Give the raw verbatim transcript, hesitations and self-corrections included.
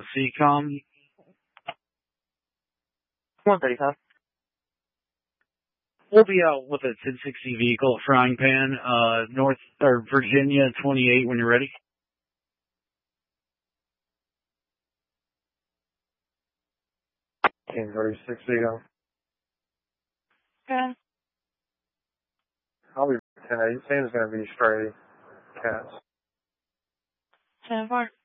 C COM. one thirty-five. We'll be out with a ten sixty vehicle at Frying Pan, uh, North, or Virginia twenty-eight when you're ready. ten thirty-six Vito. Okay. I'll be ten eight. Sam's going to be straight cats. ten four.